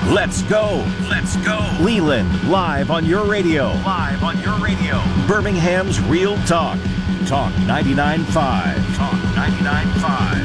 Let's go. Let's go. Leland, live on your radio. Live on your radio. Birmingham's Real Talk. Talk 99.5. Talk 99.5.